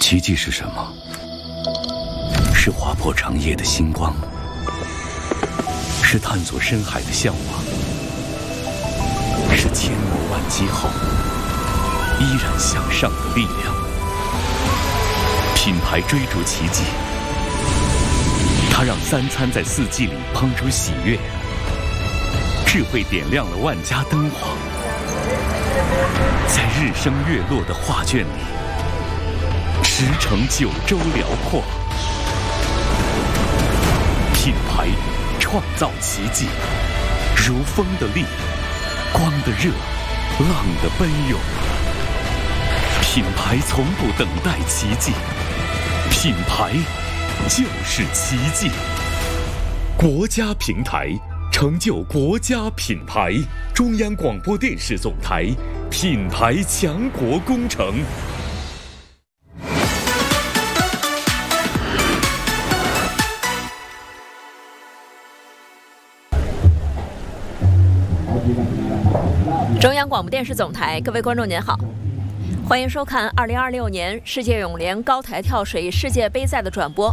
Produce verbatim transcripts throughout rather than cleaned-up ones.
奇迹是什么？是划破长夜的星光，是探索深海的向往，是千磨万击后依然向上的力量。品牌追逐奇迹，它让三餐在四季里烹出喜悦，智慧点亮了万家灯火，在日升月落的画卷里，驰骋九州辽阔。品牌创造奇迹，如风的力，光的热，浪的奔涌。品牌从不等待奇迹，品牌就是奇迹。国家平台成就国家品牌，中央广播电视总台品牌强国工程。 中央广播电视总台，各位观众您好，欢迎收看二零二六年世界泳联高台跳水世界杯赛的转播。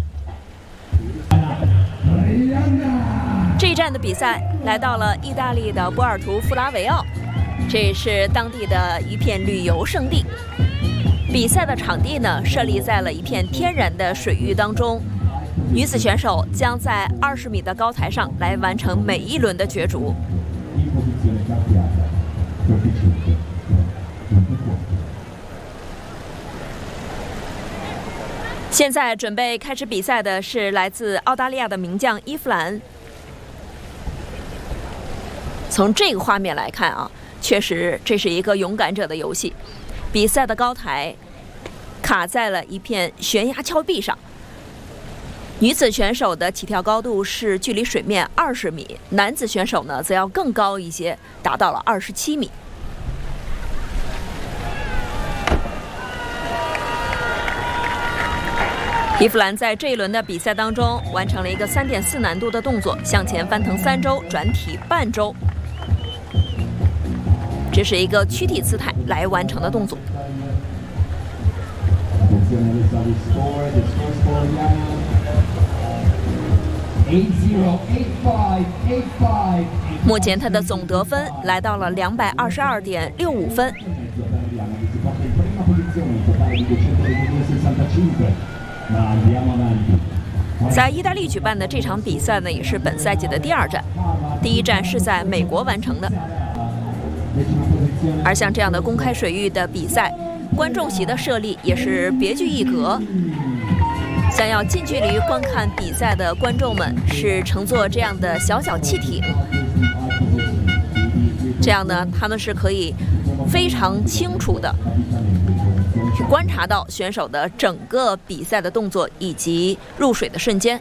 这一站的比赛来到了意大利的波尔图弗拉维奥，这是当地的一片旅游胜地。比赛的场地呢，设立在了一片天然的水域当中。女子选手将在二十米的高台上来完成每一轮的角逐。现在准备开始比赛的是来自澳大利亚的名将伊夫兰。从这个画面来看啊，确实这是一个勇敢者的游戏。比赛的高台卡在了一片悬崖峭壁上。女子选手的起跳高度是距离水面二十米，男子选手呢则要更高一些，达到了二十七米。伊夫兰在这一轮的比赛当中完成了一个 三点四 难度的动作，向前翻腾三周，转体半周，这是一个躯体姿态来完成的动作。目前他的总得分来到了两百二十二点六五分。在意大利举办的这场比赛呢，也是本赛季的第二站，第一站是在美国完成的。而像这样的公开水域的比赛，观众席的设立也是别具一格。想要近距离观看比赛的观众们是乘坐这样的小小汽艇，这样呢，他们是可以非常清楚的去观察到选手的整个比赛的动作以及入水的瞬间。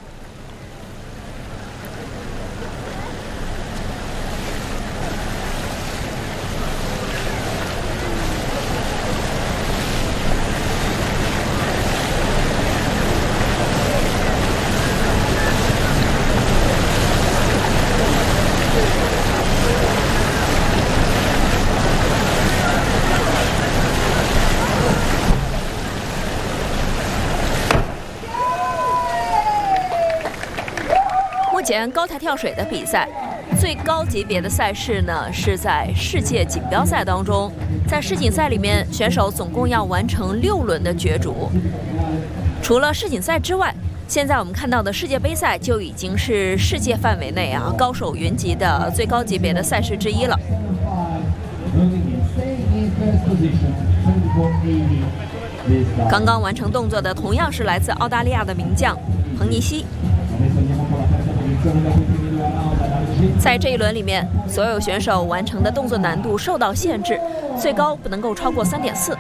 目前高台跳水的比赛，最高级别的赛事呢是在世界锦标赛当中。在世锦赛里面，选手总共要完成六轮的角逐。除了世锦赛之外，现在我们看到的世界杯赛就已经是世界范围内啊高手云集的最高级别的赛事之一了。刚刚完成动作的同样是来自澳大利亚的名将彭尼西。在这一轮里面，所有选手完成的动作难度受到限制，最高不能够超过 三点四。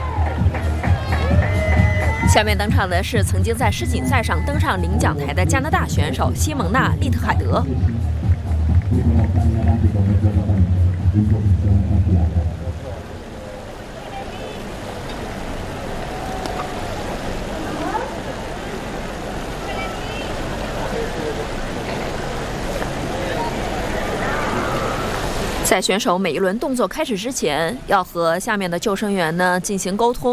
下面登场的是曾经在世锦赛上登上领奖台的加拿大选手西蒙娜·利特海德。在选手每一轮动作开始之前，要和下面的救生员呢进行沟通。